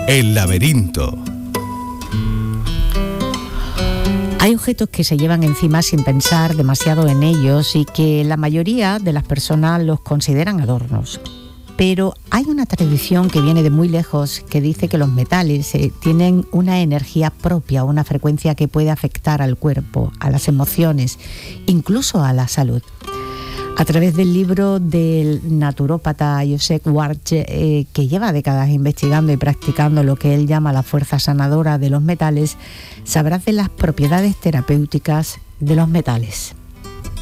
El laberinto. Hay objetos que se llevan encima sin pensar demasiado en ellos y que la mayoría de las personas los consideran adornos. Pero hay una tradición que viene de muy lejos que dice que los metales tienen una energía propia, una frecuencia que puede afectar al cuerpo, a las emociones, incluso a la salud. A través del libro del naturópata Josep Warche, que lleva décadas investigando y practicando lo que él llama la fuerza sanadora de los metales, sabrás de las propiedades terapéuticas de los metales.